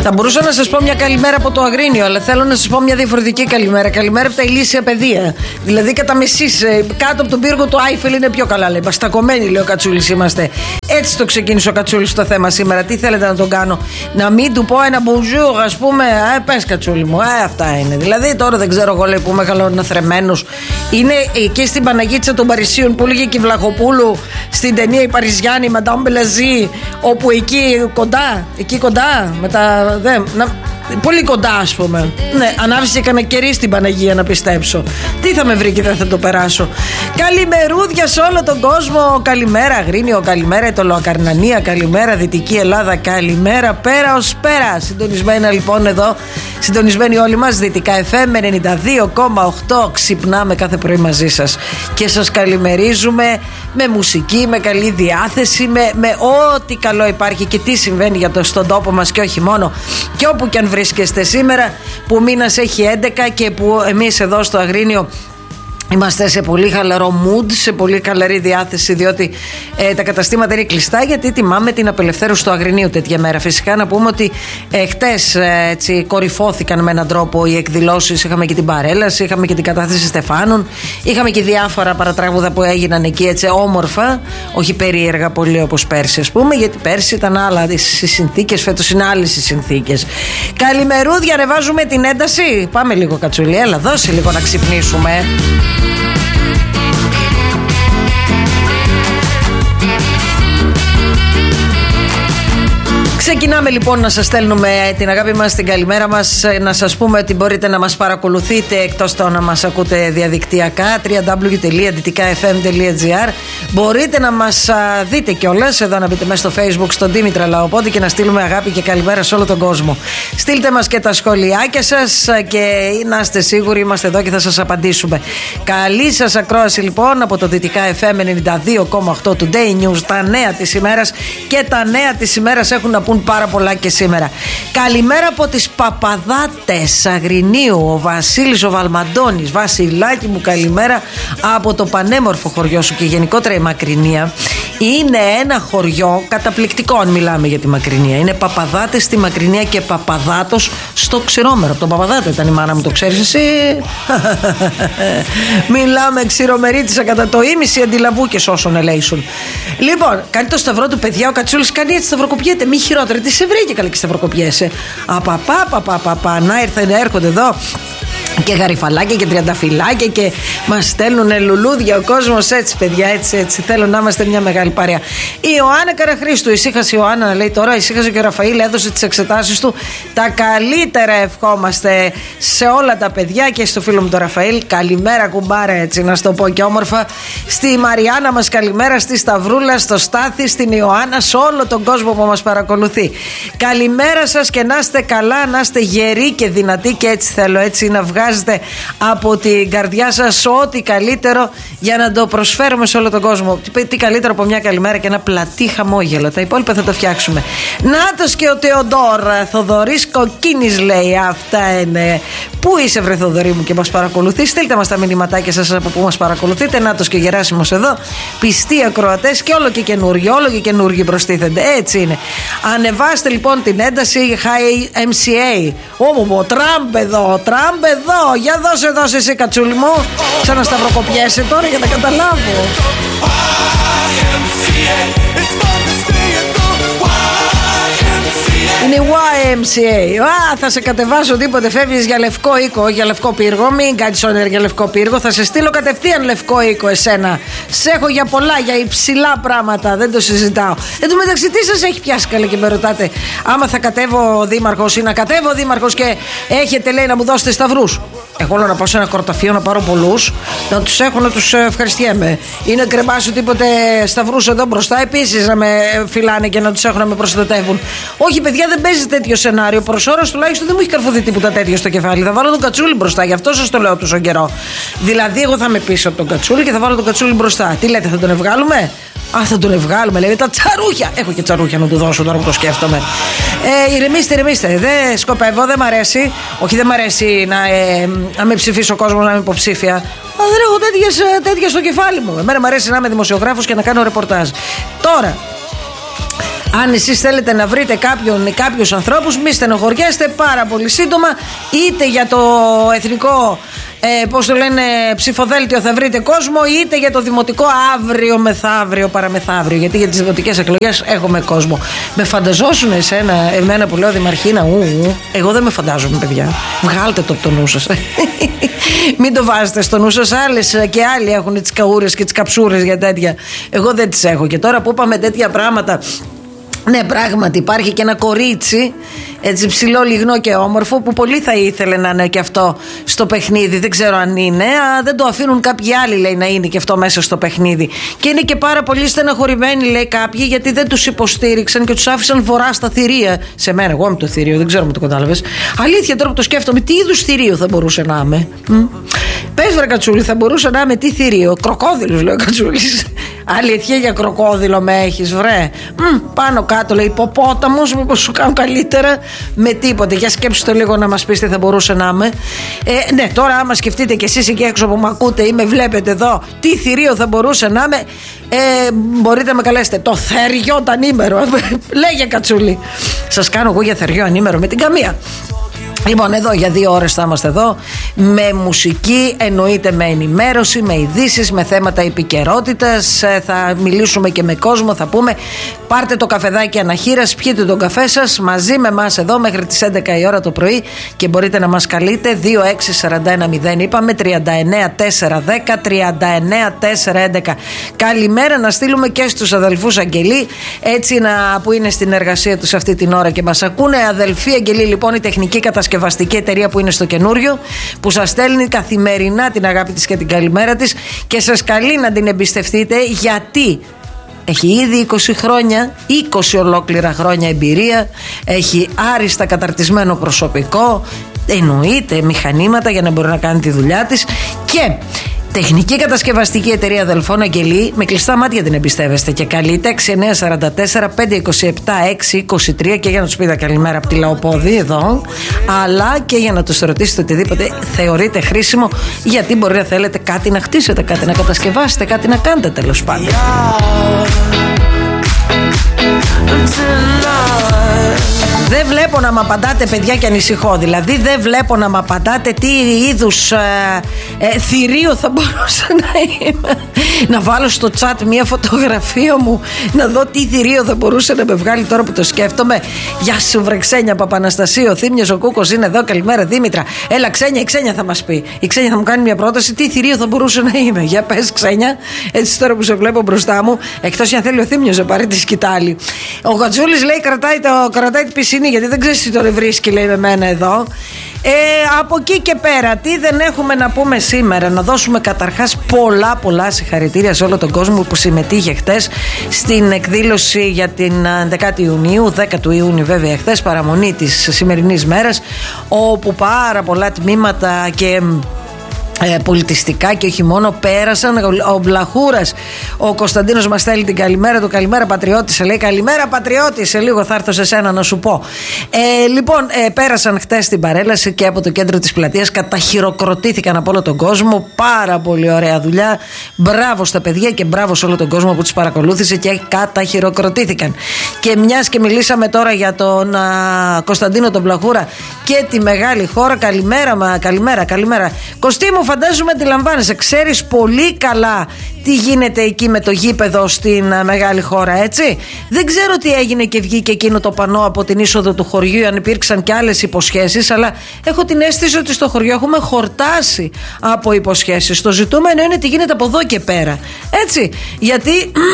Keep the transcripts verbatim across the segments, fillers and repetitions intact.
Θα μπορούσα να σας πω μια καλημέρα από το Αγρίνιο, αλλά θέλω να σας πω μια διαφορετική καλημέρα. Καλημέρα από τα ηλίσια παιδεία. Δηλαδή κατά μεσής, κάτω από τον πύργο του Άιφελ είναι πιο καλά, λέει. Μπαστακωμένοι, λέει ο Κατσούλης, είμαστε. Έτσι το ξεκίνησε ο Κατσούλης το θέμα σήμερα. Τι θέλετε να τον κάνω? Να μην του πω ένα bonjour, ας πούμε? Ε, πες, Κατσούλη μου, ε, αυτά είναι. Δηλαδή τώρα δεν ξέρω εγώ, λέει, που μεγαλοαναθρεμμένος. Είναι εκεί στην Παναγίτσα των Παρισίων που λέγε και η Βλαχοπούλου στην ταινία η Παριζιάννη, Madame Bellazzi, όπου εκεί κοντά, εκεί κοντά, με τα, δε, να, πολύ κοντά, ας πούμε. Ναι, ανάβησε και κανένα κερί στην Παναγία, να πιστέψω. Τι θα με βρει και δεν θα το περάσω. Καλημερούδια σε όλο τον κόσμο. Καλημέρα Αγρίνιο, καλημέρα Αιτωλοακαρνανία, καλημέρα Δυτική Ελλάδα, καλημέρα πέρα ως πέρα. Συντονισμένα λοιπόν εδώ, συντονισμένοι όλοι μας, Δυτικά εφ εμ ενενήντα δύο κόμμα οκτώ. Ξυπνάμε κάθε πρωί μαζί σας και σας καλημερίζουμε με μουσική, με καλή διάθεση, με, με ό,τι καλό υπάρχει και τι συμβαίνει για το, στον τόπο μας και όχι μόνο. Και όπου και αν βρίσκεστε σήμερα, που μήνας έχει έντεκα και που εμείς εδώ στο Αγρίνιο είμαστε σε πολύ χαλαρό mood, σε πολύ χαλαρή διάθεση, διότι ε, τα καταστήματα είναι κλειστά, γιατί τιμάμε την απελευθέρωση του Αγρινίου τέτοια μέρα. Φυσικά να πούμε ότι ε, χτες ε, έτσι, κορυφώθηκαν με έναν τρόπο οι εκδηλώσεις. Είχαμε και την παρέλαση, είχαμε και την κατάθεση Στεφάνων, είχαμε και διάφορα παρατράγουδα που έγιναν εκεί έτσι όμορφα, όχι περίεργα πολύ όπως πέρσι, ας πούμε, γιατί πέρσι ήταν άλλα οι συνθήκες, φέτος είναι άλλες οι συνθήκες. Καλημερούδια, ανεβάζουμε την ένταση. Πάμε λίγο, Κατσούλη, έλα, δώσε λίγο να ξυπνήσουμε. Ξεκινάμε λοιπόν να σας στέλνουμε την αγάπη μας, την καλημέρα μας, να σας πούμε ότι μπορείτε να μας παρακολουθείτε εκτός το να μας ακούτε διαδικτυακά, double-u double-u double-u τελεία δυτικά εφ εμ τελεία τζι άρ. Μπορείτε να μας δείτε κιόλας εδώ, να μπείτε μέσα στο Facebook, στον Δήμητρα Λαοπόντι, και να στείλουμε αγάπη και καλημέρα σε όλο τον κόσμο. Στείλτε μας και τα σχολιάκια σας και να είστε σίγουροι, είμαστε εδώ και θα σας απαντήσουμε. Καλή σας ακρόαση λοιπόν από το Δυτικά εφ εμ ενενήντα δύο κόμμα οκτώ Today News, τα νέα της ημέρας, και τα νέα της ημέρας έχουν να πούν πάρα πολλά και σήμερα. Καλημέρα από τις Παπαδάτες Αγρινίου, ο Βασίλης ο Βαλμαντώνης. Βασιλάκι μου, καλημέρα από το πανέμορφο χωριό σου. Και γενικότερα η Μακρινία είναι ένα χωριό καταπληκτικό, αν μιλάμε για τη Μακρινία. Είναι Παπαδάτες στη Μακρινία και Παπαδάτος στο Ξηρόμερο. Από τον Παπαδάτο ήταν η μάνα μου, το ξέρεις εσύ? Μιλάμε Ξηρομερίτησα κατά το ίμιση, αντιλαβούκες όσων ελέησουν. Λοιπόν, κάνει το σταυρό του, παιδιά, ο Κατσούλης κάνει έτσι, σταυροκοπιέται. Μη χειρότερα, τι σε βρήκε καλά και σταυροκοπιέσαι? Απαπαπαπαπαπα, να έρθουν, έρχονται εδώ και γαριφαλάκια και τριανταφυλάκια και μας στέλνουν λουλούδια ο κόσμος, έτσι παιδιά, έτσι έτσι. Θέλω να είμαστε μια μεγάλη παρέα. Η Ιωάννα Καραχρήστου, ησύχασε η Ιωάννα, λέει τώρα, ησύχασε και ο Ραφαήλ, έδωσε τις εξετάσεις του. Τα καλύτερα ευχόμαστε σε όλα τα παιδιά και στο φίλο μου τον Ραφαήλ. Καλημέρα κουμπάρα, έτσι να στο πω και όμορφα. Στη Μαριάννα μας καλημέρα, στη Σταυρούλα, στο Στάθη, στην Ιωάννα, σε όλο τον κόσμο που μας παρακολουθεί. Καλημέρα σας και να είστε καλά, να είστε γεροί και δυνατοί, και έτσι θέλω, έτσι να βγάζετε από την καρδιά σας ό,τι καλύτερο για να το προσφέρουμε σε όλο τον κόσμο. Τι καλύτερο από μια καλημέρα και ένα πλατή χαμόγελο. Τα υπόλοιπα θα το φτιάξουμε. Νάτος και ο Τεοντόρ Θοδωρής Κοκκίνης, λέει, αυτά είναι. Πού είσαι, βρε Θοδωρή μου, και μας παρακολουθεί? Στείλτε μας τα μηνυματάκια σας από πού μας παρακολουθείτε. Νάτος και Γεράσιμος εδώ, πιστοί ακροατές και όλο και καινούργοι, όλο και καινούργοι προστίθενται. Έτσι είναι. Ανεβάστε λοιπόν την ένταση. Hi εμ σι έι. Ω, Τραμπ εδώ, Τραμπ εδώ. Για δώσε, δώσε εσύ, Κατσούλη μου. Ξανασταυροκοπιέσαι τώρα για να καταλάβω. Είναι η γουάι εμ σι έι. Α, θα σε κατεβάσω τίποτε. Φεύγεις για Λευκό Οίκο, για Λευκό Πύργο. Μην κάνεις όνειρα για Λευκό Πύργο. Θα σε στείλω κατευθείαν Λευκό Οίκο εσένα. Σε έχω για πολλά, για υψηλά πράγματα. Δεν το συζητάω. Εν τω μεταξύ, τι σας έχει πιάσει καλά και με ρωτάτε άμα θα κατέβω δήμαρχος ή να κατέβω δήμαρχος και έχετε, λέει, να μου δώσετε σταυρούς. Εγώ λέω να πάω σε ένα κορταφείο να πάρω πολλούς, να τους έχω, να τους ευχαριστιέμαι. Ή να κρεμάσω τίποτε σταυρούς εδώ μπροστά, επίσης να με φυλάνε και να τους έχω να με προστατεύουν. Όχι, παιδιά, δεν παίζει τέτοιο σενάριο. Προς ώρας τουλάχιστον δεν μου έχει καρφωθεί τίποτα τέτοιο στο κεφάλι. Θα βάλω τον Κατσούλη μπροστά, γι' αυτό σας το λέω τόσο καιρό. Δηλαδή, εγώ θα είμαι πίσω από τον Κατσούλη και θα βάλω τον Κατσούλη μπροστά. Τι λέτε, θα τον ευγάλουμε? Α, θα τον ευγάλουμε, λέει, τα τσαρούχια. Έχω και τσαρούχια να του δώσω τώρα που το σκέφτομαι. Ε, ηρεμήστε, ηρεμήστε. Δεν σκοπεύω, δεν μ' αρέσει. Όχι, δεν μ' αρέσει να, ε, να με ψηφίσει ο κόσμος, να είμαι υποψήφια. Α, δεν έχω τέτοιες, τέτοια στο κεφάλι μου. Εμένα μ' αρέσει να είμαι δημοσιογράφος και να κάνω ρεπορτάζ. Τώρα, Αν εσείς θέλετε να βρείτε κάποιον ή κάποιους ανθρώπους, μη στενοχωριέστε, πάρα πολύ σύντομα, είτε για το εθνικό ε, πώς το λένε, ψηφοδέλτιο θα βρείτε κόσμο, είτε για το δημοτικό αύριο, μεθαύριο, παραμεθαύριο. Γιατί για τις δημοτικές εκλογές έχουμε κόσμο. Με φανταζόσουν εσένα, εμένα που λέω Δημαρχίνα, ου, ου, εγώ δεν με φαντάζομαι, παιδιά. Βγάλτε το από το νου σας. Μην το βάζετε στο νου σας. Άλλες και άλλοι έχουν τις καούρες και τις καψούρες για τέτοια. Εγώ δεν τις έχω. Και τώρα που είπαμε τέτοια πράγματα, ναι, πράγματι υπάρχει και ένα κορίτσι, έτσι ψηλό, λιγνό και όμορφο, που πολύ θα ήθελε να είναι και αυτό στο παιχνίδι. Δεν ξέρω αν είναι, α, δεν το αφήνουν κάποιοι άλλοι, λέει, να είναι και αυτό μέσα στο παιχνίδι. Και είναι και πάρα πολύ στεναχωρημένοι, λέει, κάποιοι, γιατί δεν τους υποστήριξαν και τους άφησαν βορρά στα θηρία. Σε μένα, εγώ είμαι το θηρίο, δεν ξέρω αν το κατάλαβες. Αλήθεια, τώρα που το σκέφτομαι, τι είδους θηρίο θα μπορούσε να είμαι. Πες, βρε Κατσούλη, θα μπορούσε να είμαι τι θηρίο? Κροκόδιλος, λέει ο Κατσούλης. Αλήθεια, για κροκόδιλο με έχεις, βρε. Μ, πάνω κάτω, λέει, υποπόταμος, μήπως σου κάνουν καλύτερα? Με τίποτε. Για σκέψτε το λίγο να μας πεις τι θα μπορούσε να είμαι. Ε, ναι, τώρα άμα σκεφτείτε κι εσείς εκεί έξω που με ακούτε ή με βλέπετε εδώ, τι θηρίο θα μπορούσε να είμαι, ε, μπορείτε να με καλέσετε το θεριό ανήμερο. Λέγε, Κατσούλη. Σας κάνω εγώ για θεριό ανήμερο με την καμία. Λοιπόν, εδώ για δύο ώρες θα είμαστε εδώ, με μουσική, εννοείται με ενημέρωση, με ειδήσεις, με θέματα επικαιρότητας. Θα μιλήσουμε και με κόσμο, θα πούμε πάρτε το καφεδάκι αναχείρας, πιείτε τον καφέ σας μαζί με εμάς εδώ μέχρι τις έντεκα η ώρα το πρωί και μπορείτε να μας καλείτε δύο έξι τέσσερα ένα μηδέν, είπαμε, τριάντα εννέα τέσσερα δέκα, τριάντα εννέα τέσσερα έντεκα. Καλημέρα να στείλουμε και στους αδελφούς Αγγελή, έτσι να, που είναι στην εργασία τους αυτή την ώρα και μας ακούνε. Αδελφοί Αγγελή, λοιπόν, η τεχνική κατασκευαστική εταιρεία που είναι στο καινούριο, που σας στέλνει καθημερινά την αγάπη της και την καλημέρα της και σας καλεί να την εμπιστευτείτε, γιατί έχει ήδη είκοσι χρόνια, είκοσι ολόκληρα χρόνια εμπειρία, έχει άριστα καταρτισμένο προσωπικό, εννοείται μηχανήματα για να μπορεί να κάνει τη δουλειά της και τεχνική κατασκευαστική εταιρεία αδελφών Αγγελή, με κλειστά μάτια την εμπιστεύεστε και καλείτε έξι εννέα τέσσερα τέσσερα πέντε δύο επτά έξι είκοσι τρία και για να τους πείτε καλημέρα από τη Λαοπόδη εδώ, αλλά και για να τους ρωτήσετε οτιδήποτε θεωρείτε χρήσιμο, γιατί μπορεί να θέλετε κάτι να χτίσετε, κάτι να κατασκευάσετε, κάτι να κάνετε, τέλος πάντων. Δεν βλέπω να μ' απαντάτε, παιδιά, και ανησυχώ. Δηλαδή δεν βλέπω να μ' απαντάτε τι είδους ε, ε, θηρίο θα μπορούσα να είμαι. Να βάλω στο chat μια φωτογραφία μου, να δω τι θηρίο θα μπορούσε να με βγάλει τώρα που το σκέφτομαι. Γεια σου, βρε Ξένια Παπαναστασίου, Θήμιος ο Κούκος είναι εδώ, καλημέρα Δήμητρα. Έλα Ξένια, η Ξένια θα μας πει. Η Ξένια θα μου κάνει μια πρόταση, τι θηρίο θα μπορούσε να είμαι. Για πες Ξένια, έτσι τώρα που σε βλέπω μπροστά μου, εκτός αν θέλει ο Θήμιος να πάρει τη σκητάλη. Ο Κατσούλης λέει κρατάει, το, κρατάει την πισινή, γιατί δεν ξέρεις τι τον βρίσκει, λέει, με μένα εδώ. Ε, από εκεί και πέρα, τι δεν έχουμε να πούμε σήμερα? Να δώσουμε καταρχάς πολλά πολλά συγχαρητήρια σε όλο τον κόσμο που συμμετείχε χτες στην εκδήλωση για την δέκατη Ιουνίου, δέκατου Ιούνιου βέβαια χτες, παραμονή της σημερινής μέρας, όπου πάρα πολλά τμήματα και Ε, πολιτιστικά και όχι μόνο πέρασαν. Ο Μπλαχούρας, ο Κωνσταντίνος μας στέλνει την καλημέρα του. Καλημέρα πατριώτη, σε λέει. Καλημέρα πατριώτη, σε λίγο θα έρθω σε σένα να σου πω. Ε, λοιπόν, ε, πέρασαν χτες την παρέλαση και από το κέντρο της πλατείας, καταχειροκροτήθηκαν από όλο τον κόσμο. Πάρα πολύ ωραία δουλειά. Μπράβο στα παιδιά και μπράβο σε όλο τον κόσμο που τους παρακολούθησε και καταχειροκροτήθηκαν. Και μιας και μιλήσαμε τώρα για τον α, Κωνσταντίνο τον Μπλαχούρα και τη μεγάλη χώρα, καλημέρα, μα, καλημέρα, καλημέρα. Κωστή μου, φαντάζομαι αντιλαμβάνεσαι, ξέρεις πολύ καλά τι γίνεται εκεί με το γήπεδο στην α, μεγάλη χώρα, έτσι. Δεν ξέρω τι έγινε και βγήκε εκείνο το πανό από την είσοδο του χωριού, αν υπήρξαν και άλλες υποσχέσεις, αλλά έχω την αίσθηση ότι στο χωριό έχουμε χορτάσει από υποσχέσεις. Το ζητούμενο είναι τι γίνεται από εδώ και πέρα, έτσι, γιατί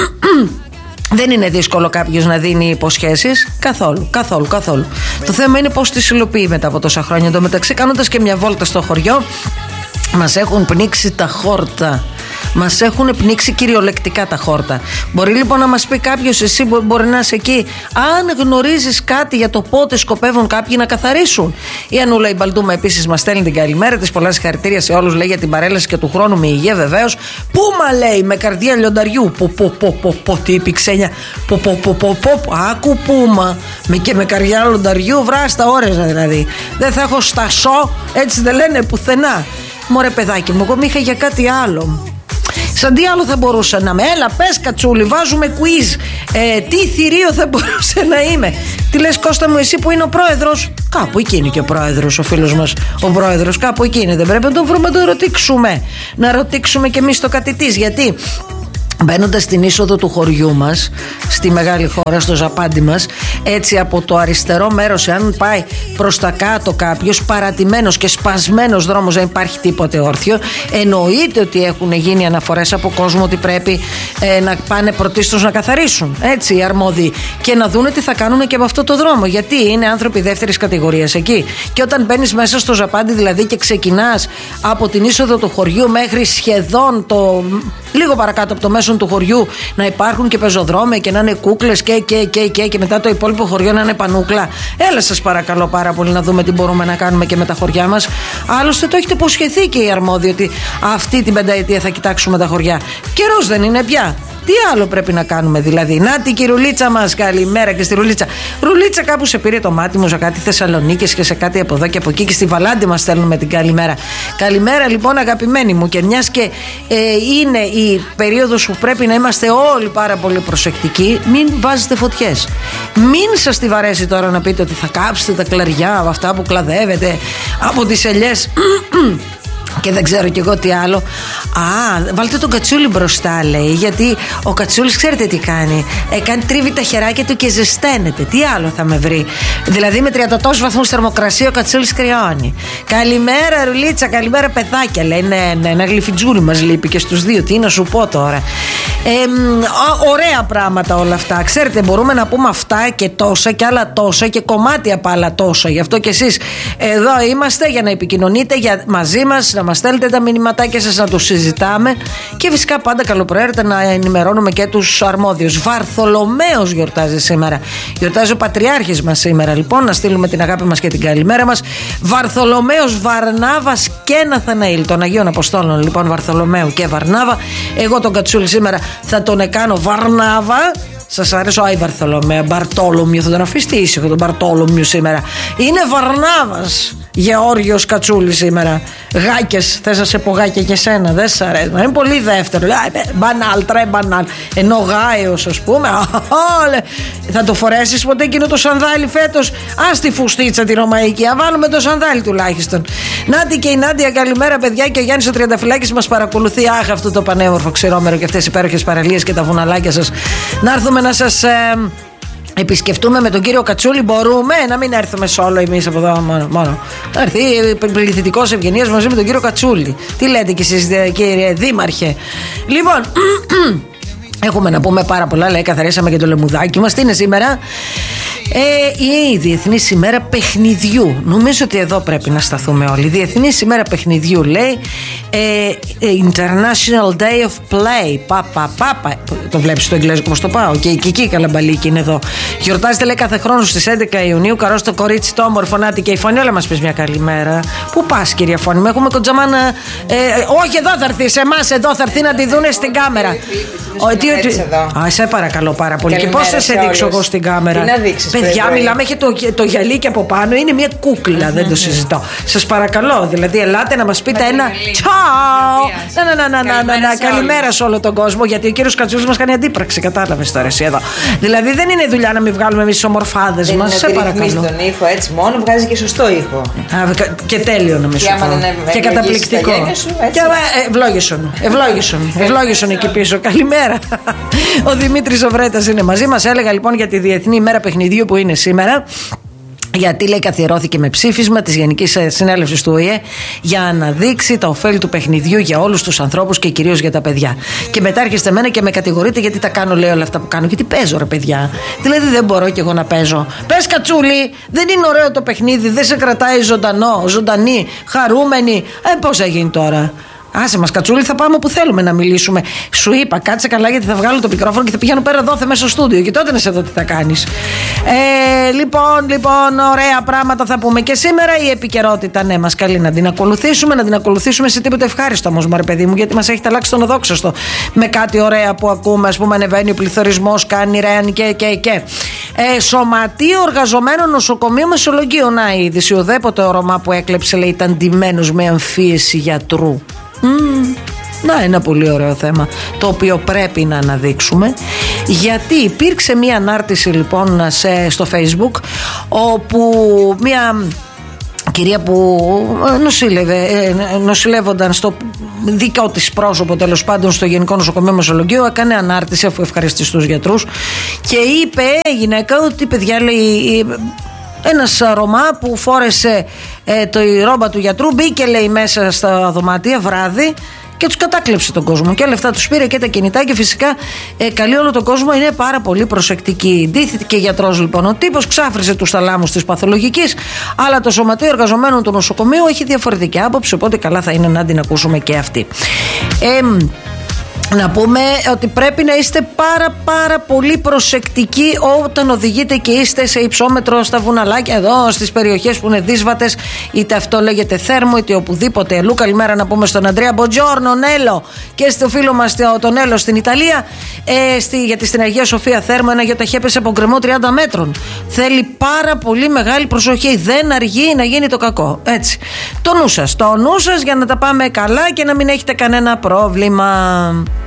δεν είναι δύσκολο κάποιος να δίνει υποσχέσεις. Καθόλου, καθόλου, καθόλου. Το θέμα είναι πώς τις υλοποιεί μετά από τόσα χρόνια. Εν τω μεταξύ, κάνοντας και μια βόλτα στο χωριό, μας έχουν πνίξει τα χόρτα. Μας έχουν πνίξει κυριολεκτικά τα χόρτα. Μπορεί λοιπόν να μας πει κάποιος, εσύ μπορεί να είσαι εκεί, αν γνωρίζεις κάτι για το πότε σκοπεύουν κάποιοι να καθαρίσουν. Η Ανούλα η Μπαλτούμα επίσης μας στέλνει την καλημέρα της. Πολλά συγχαρητήρια σε όλους, λέει, για την παρέλαση και του χρόνου με υγεία βεβαίως. Πούμα, λέει, με καρδιά λιονταριού. Πω πω πω πω πω, τι είπε Ξένια. Πω πω πω πω πω, άκου Πούμα. Με, και με καρδιά λιονταριού, βράστα ώρες δηλαδή. Δεν θα έχω στασό, έτσι δεν λένε πουθενά. Μωρέ παιδάκι μου, εγώ μ' είχα για κάτι άλλο. Σαν τι άλλο θα μπορούσα να είμαι? Έλα, πες Κατσούλη, βάζουμε quiz. Ε, τι θηρίο θα μπορούσε να είμαι? Τι λες Κώστα μου, εσύ που είναι ο πρόεδρος? Κάπου εκεί είναι και ο πρόεδρος, ο φίλος μας ο πρόεδρος. Κάπου εκεί είναι. Δεν πρέπει να τον βρούμε, να τον ρωτήξουμε. Να ρωτήξουμε κι εμείς το κατητής. Γιατί μπαίνοντας στην είσοδο του χωριού μας, στη μεγάλη χώρα, στο Ζαπάντι μας, έτσι από το αριστερό μέρος, εάν πάει προς τα κάτω κάποιος, παρατημένος και σπασμένος δρόμος, δεν υπάρχει τίποτε όρθιο, εννοείται ότι έχουν γίνει αναφορές από κόσμο ότι πρέπει ε, να πάνε πρωτίστως να καθαρίσουν, έτσι, οι αρμόδιοι, και να δούνε τι θα κάνουν και από αυτό το δρόμο, γιατί είναι άνθρωποι δεύτερης κατηγορίας εκεί. Και όταν μπαίνεις μέσα στο Ζαπάντι δηλαδή και ξεκινάς από την είσοδο του χωριού μέχρι σχεδόν το λίγο παρακάτω από το μέσο του χωριού, να υπάρχουν και πεζοδρόμια και να είναι κούκλες και, και, και, και, και μετά το υπόλοιπο χωριό να είναι πανούκλα. Έλα σας παρακαλώ πάρα πολύ να δούμε τι μπορούμε να κάνουμε και με τα χωριά μας. Άλλωστε το έχετε υποσχεθεί και οι αρμόδιοι ότι αυτή την πενταετία θα κοιτάξουμε τα χωριά. Καιρός δεν είναι πια? Τι άλλο πρέπει να κάνουμε δηλαδή? Να τη και η Ρουλίτσα μας, καλημέρα και στη Ρουλίτσα. Ρουλίτσα κάπου σε πήρε το μάτι μου σε κάτι Θεσσαλονίκης και σε κάτι από εδώ και από εκεί, και στη Βαλάντη μας στέλνουμε την καλημέρα. Καλημέρα λοιπόν αγαπημένοι μου, και μιας και ε, είναι η περίοδος που πρέπει να είμαστε όλοι πάρα πολύ προσεκτικοί, μην βάζετε φωτιές. Μην σας τη βαρέσει τώρα να πείτε ότι θα κάψετε τα κλαριά από αυτά που κλαδεύετε από τις ελιές και δεν ξέρω κι εγώ τι άλλο. Α, βάλτε τον Κατσούλη μπροστά, λέει. Γιατί ο Κατσούλης ξέρετε τι κάνει? Ε, κάνει, τρίβει τα χεράκια του και ζεσταίνεται. Τι άλλο θα με βρει? Δηλαδή με τριάντα τόσους βαθμούς θερμοκρασία ο Κατσούλης κρυώνει. Καλημέρα Ρουλίτσα, καλημέρα παιδάκια, λέει. Ναι, ναι, ένα γλυφιτζούρι μας λείπει και στους δύο. Τι να σου πω τώρα? Ε, ωραία πράγματα όλα αυτά. Ξέρετε, μπορούμε να πούμε αυτά και τόσα και άλλα τόσα και κομμάτια από άλλα τόσα. Γι' αυτό και εσείς εδώ είμαστε για να επικοινωνείτε για, μαζί μας, να μας στέλνετε τα μηνυματάκια σας, να τους συζητάμε, και φυσικά πάντα καλοπροαίρετα να ενημερώνουμε και τους αρμόδιους. Βαρθολομαίος γιορτάζει σήμερα. Γιορτάζει ο Πατριάρχης μας σήμερα. Λοιπόν, να στείλουμε την αγάπη μας και την καλημέρα μας. Βαρθολομαίος, Βαρνάβας και Ναθαναήλ, των Αγίων Αποστόλων. Λοιπόν, Βαρθολομαίου και Βαρνάβα. Εγώ τον Κατσούλη σήμερα θα τον εκάνω Βαρνάβα. Σας αρέσει ο Άι Βαρθολομαίο? Μπαρτόλομιο, θα τον αφήσετε ήσυχο τον Μπαρτόλομιο σήμερα. Είναι Βαρνάβας Γεώργιος Κατσούλης σήμερα. Γάκες, θες να σε πω γάκια και σένα? Δεν σ' αρέσει? Είναι πολύ δεύτερο. Μπανάλ, τρε μπανάλ. Ενώ Γάιος, ας πούμε. Θα το φορέσεις ποτέ εκείνο το σανδάλι φέτος? Ας τη φουστίτσα τη ρωμαϊκή. Α, βάλουμε το σανδάλι τουλάχιστον. Νάτι και η Νάντια, καλημέρα παιδιά. Και ο Γιάννης ο Τριανταφυλάκης μας παρακολουθεί. Αχ, αυτό το πανέμορφο ξηρόμερο και αυτές οι υπέροχες παραλίες και τα βουναλάκια σας. Να έρθουμε να σας ε, επισκεφτούμε με τον κύριο Κατσούλη. Μπορούμε να μην έρθουμε solo εμείς από εδώ μόνο, μόνο. Να έρθει πληθυντικός Ευγενίας μαζί με τον κύριο Κατσούλη. Τι λέτε κι εσείς κύριε Δήμαρχε? Λοιπόν, έχουμε να πούμε πάρα πολλά. Λέει, καθαρίσαμε και το λεμουδάκι μας. Τι είναι σήμερα? Ε, η Διεθνής ημέρα παιχνιδιού. Νομίζω ότι εδώ πρέπει να σταθούμε όλοι. Διεθνής ημέρα παιχνιδιού, λέει. ε, International Day of Play. Παπα, παπα. Το βλέπεις στο εγγλέζικο πως το πάω? Και η Κική Καλαμπαλίκη είναι εδώ. Γιορτάζεται, λέει, κάθε χρόνο στις έντεκα Ιουνίου. Καρό στο κορίτσι, το όμορφο, Νάτι και η Φωνή. Όλα μας πεις μια καλημέρα. Πού πας, κυρία Φωνή? Με έχουμε κοντζαμάνα. Ε, όχι, εδώ θα έρθει. Σε εμάς εδώ θα έρθει να τη δούνε στην κάμερα. Α, σε παρακαλώ πάρα πολύ. Και πώς θα σε δείξω εγώ στην κάμερα? Τι να δείξεις, παιδιά, μιλάμε, έχει το, το γυαλί από πάνω. Είναι μια κούκλα, δεν το συζητώ. Σας παρακαλώ, δηλαδή, ελάτε να μας πείτε ένα τσάου. Να, να, να, να, να, να, καλημέρα σε όλο τον κόσμο. Γιατί ο κύριος Κατσούλης μας κάνει αντίπραξη, κατάλαβες τώρα εσύ εδώ. Δηλαδή, δεν είναι δουλειά να μην βγάλουμε εμείς τις ομορφάδες μας. Σε παρακαλώ. Δεν τον ήχο έτσι μόνο, βγάζει και σωστό ήχο. Και τέλειο να με σου πω. Και καταπληκτικό. Και ευλόγησον. Ευλόγησον. Ευλόγησον εκεί πίσω. Καλημέρα. Ο Δημήτρης ο Βρέτας είναι μαζί μας. Έλεγα λοιπόν για τη Διεθνή ημέρα παιχνιδιού που είναι σήμερα. Γιατί, λέει, καθιερώθηκε με ψήφισμα της Γενικής Συνέλευσης του Ο Η Ε για να δείξει τα ωφέλη του παιχνιδιού για όλους τους ανθρώπους και κυρίως για τα παιδιά. Και μετά έρχεστε εμένα και με κατηγορείτε γιατί τα κάνω, λέει, όλα αυτά που κάνω. Γιατί παίζω, ρε παιδιά. Δηλαδή δεν μπορώ κι εγώ να παίζω. Πες Κατσούλη, δεν είναι ωραίο το παιχνίδι? Δεν σε κρατάει ζωντανό, ζωντανή, χαρούμενη? Ε, πώς θα γίνει τώρα? Άσε μας Κατσούλη, θα πάμε όπου θέλουμε να μιλήσουμε. Σου είπα, κάτσε καλά γιατί θα βγάλω το μικρόφωνο και θα πηγαίνω πέρα εδώ, θα μέσα στο στούντιο και τότε να σε δω τι θα κάνεις. Ε, λοιπόν, λοιπόν, ωραία πράγματα θα πούμε και σήμερα. Η επικαιρότητα, ναι, μας καλεί να την ακολουθήσουμε, να την ακολουθήσουμε σε τίποτα ευχάριστο όμως, μωρέ παιδί μου, γιατί μας έχετε αλλάξει τον οδόξαστο με κάτι ωραία που ακούμε. Ας πούμε, ανεβαίνει ο πληθωρισμός, κάνει ρέαν και και και. Ε, σωματείο εργαζομένων νοσοκομείου Μεσολογγίου. Να, η είδηση, ουδέποτε ο Ρωμά που έκλεψε, λέει, ήταν ντυμένος με αμφίεση γιατρού. Mm. Να, ένα πολύ ωραίο θέμα, το οποίο πρέπει να αναδείξουμε, γιατί υπήρξε μία ανάρτηση λοιπόν σε, στο Facebook, όπου μία κυρία που νοσήλευε, νοσηλεύονταν στο δικό της πρόσωπο, τέλος πάντων, στο Γενικό Νοσοκομείο Μεσολογγίου, έκανε ανάρτηση αφού ευχαριστήσει τους γιατρούς και είπε η γυναίκα ότι, παιδιά, λέει, ένας Ρωμά που φόρεσε ε, το η ρόμπα του γιατρού μπήκε, λέει, μέσα στα δωμάτια βράδυ και τους κατάκλεψε τον κόσμο και λεφτά τους πήρε και τα κινητά και φυσικά ε, καλεί όλο τον κόσμο, είναι πάρα πολύ προσεκτική. Ντύθηκε γιατρός λοιπόν ο τύπος, ξάφρισε τους θαλάμους της παθολογικής, αλλά το σωματείο εργαζομένων του νοσοκομείου έχει διαφορετική άποψη, οπότε καλά θα είναι να την ακούσουμε και αυτή. Ε, Να πούμε ότι πρέπει να είστε πάρα πάρα πολύ προσεκτικοί όταν οδηγείτε και είστε σε υψόμετρο στα βουναλάκια εδώ, στις περιοχές που είναι δύσβατες, είτε αυτό λέγεται Θέρμο είτε οπουδήποτε αλλού. Καλημέρα να πούμε στον Αντρέα Μποτζόρνο, Νέλο, και στο φίλο μας τον Νέλο στην Ιταλία, ε, στη, γιατί στην Αγία Σοφία Θέρμο ένα γεωταχή έπεσε από γκρεμό τριάντα μέτρων. Θέλει πάρα πολύ μεγάλη προσοχή, δεν αργεί να γίνει το κακό. Έτσι, το νου σας, το νου σας για να τα πάμε καλά και να μην έχετε κανένα πρόβλημα.